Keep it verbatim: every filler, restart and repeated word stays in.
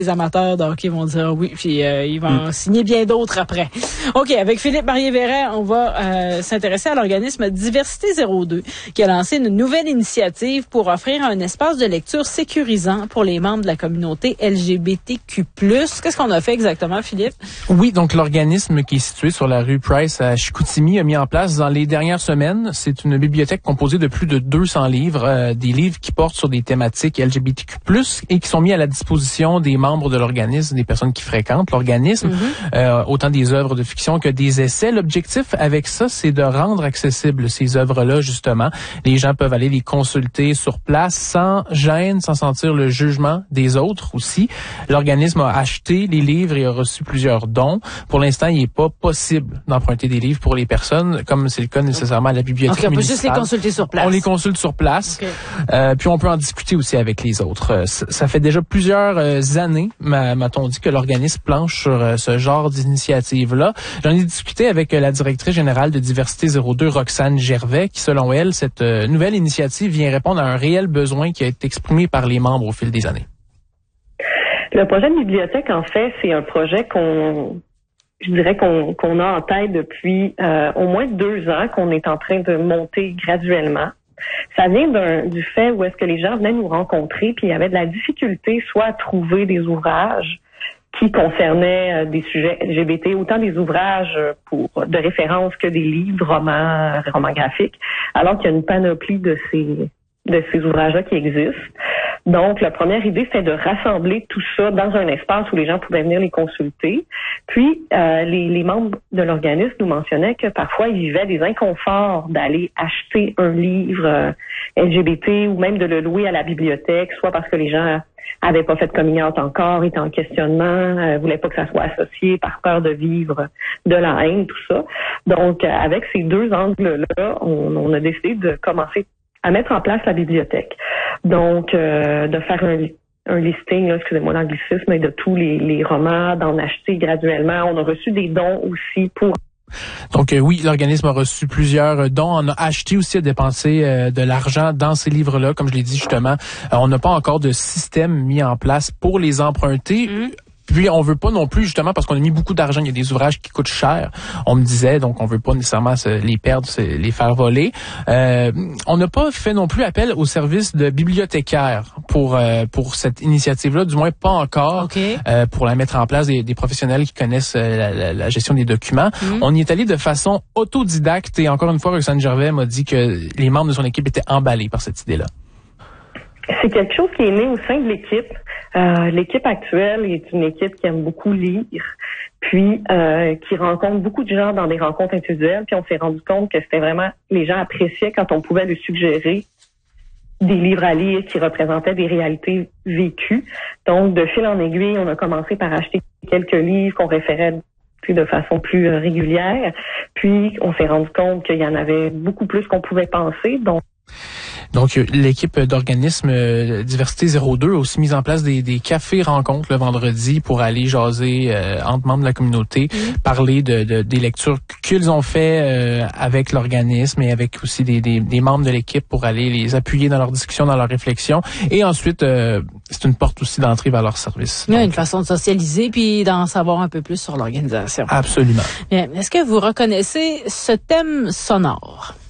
Les amateurs de hockey vont dire oui, puis euh, ils vont mm. signer bien d'autres après. OK, avec Philippe Marié-Véran, on va euh, s'intéresser à l'organisme Diversité zéro deux, qui a lancé une nouvelle initiative pour offrir un espace de lecture sécurisant pour les membres de la communauté L G B T Q plus. Qu'est-ce qu'on a fait exactement, Philippe? Oui, donc l'organisme qui est situé sur la rue Price à Chicoutimi a mis en place dans les dernières semaines, c'est une bibliothèque composée de plus de deux cents livres, euh, des livres qui portent sur des thématiques L G B T Q plus, et qui sont mis à la disposition des membres de l'organisme, des personnes qui fréquentent l'organisme, mm-hmm. euh, autant des œuvres de fiction que des essais. L'objectif avec ça, c'est de rendre accessibles ces œuvres-là, justement. Les gens peuvent aller les consulter sur place sans gêne, sans sentir le jugement des autres aussi. L'organisme a acheté les livres et a reçu plusieurs dons. Pour l'instant, il n'est pas possible d'emprunter des livres pour les personnes, comme c'est le cas nécessairement à la bibliothèque okay, on municipale. peut juste les consulter sur place. On les consulte sur place. Okay. Euh, puis on peut en discuter aussi avec les autres. Euh, ça, ça fait déjà plusieurs euh, années, m'a-t-on dit, que l'organisme planche sur euh, ce genre d'initiative-là. J'en ai discuté avec euh, la directrice générale de Diversité zéro deux, Roxane Gervais, qui, selon elle, cette euh, nouvelle initiative vient répondre à un réel besoin qui a été exprimé par les membres au fil des années. Le projet de bibliothèque, en fait, c'est un projet qu'on, je dirais qu'on, qu'on a en tête depuis euh, au moins deux ans, qu'on est en train de monter graduellement. Ça vient d'un, du fait où est-ce que les gens venaient nous rencontrer, puis il y avait de la difficulté soit à trouver des ouvrages qui concernaient euh, des sujets L G B T, autant des ouvrages pour de référence que des livres, romans, romans graphiques, alors qu'il y a une panoplie de ces de ces ouvrages-là qui existent. Donc, la première idée, c'était de rassembler tout ça dans un espace où les gens pouvaient venir les consulter. Puis, euh, les, les membres de l'organisme nous mentionnaient que parfois, ils vivaient des inconforts d'aller acheter un livre euh, L G B T ou même de le louer à la bibliothèque, soit parce que les gens avaient pas fait de coming out encore, étaient en questionnement, euh, voulaient pas que ça soit associé par peur de vivre de la haine, tout ça. Donc, euh, avec ces deux angles-là, on, on a décidé de commencer à mettre en place la bibliothèque. Donc, euh, de faire un, un listing, là, excusez-moi l'anglicisme, mais de tous les, les romans, d'en acheter graduellement. On a reçu des dons aussi pour... Donc euh, oui, l'organisme a reçu plusieurs dons. On a acheté aussi à dépenser euh, de l'argent dans ces livres-là. Comme je l'ai dit justement, euh, on n'a pas encore de système mis en place pour les emprunter. Mmh. Puis on veut pas non plus, justement, parce qu'on a mis beaucoup d'argent, il y a des ouvrages qui coûtent cher. On me disait, donc on veut pas nécessairement se, les perdre, se, les faire voler. Euh, on n'a pas fait non plus appel au service de bibliothécaire pour euh, pour cette initiative-là, du moins pas encore. Okay. Euh, pour la mettre en place, des, des professionnels qui connaissent euh, la, la, la gestion des documents. Mm-hmm. On y est allé de façon autodidacte et encore une fois, Roxane Gervais m'a dit que les membres de son équipe étaient emballés par cette idée-là. C'est quelque chose qui est né au sein de l'équipe. Euh, l'équipe actuelle est une équipe qui aime beaucoup lire, puis euh, qui rencontre beaucoup de gens dans des rencontres individuelles. Puis on s'est rendu compte que c'était vraiment, les gens appréciaient quand on pouvait leur suggérer des livres à lire qui représentaient des réalités vécues. Donc, de fil en aiguille, on a commencé par acheter quelques livres qu'on référait de façon plus régulière. Puis, on s'est rendu compte qu'il y en avait beaucoup plus qu'on pouvait penser. Donc, Donc, l'équipe d'organisme euh, Diversité zéro deux a aussi mis en place des, des cafés rencontres le vendredi pour aller jaser euh, entre membres de la communauté, mmh. parler de, de des lectures qu'ils ont fait euh, avec l'organisme et avec aussi des, des, des membres de l'équipe pour aller les appuyer dans leurs discussions, dans leurs réflexions. Et ensuite, euh, c'est une porte aussi d'entrée vers leur service. Il y a une façon de socialiser puis d'en savoir un peu plus sur l'organisation. Absolument. Bien, est-ce que vous reconnaissez ce thème sonore?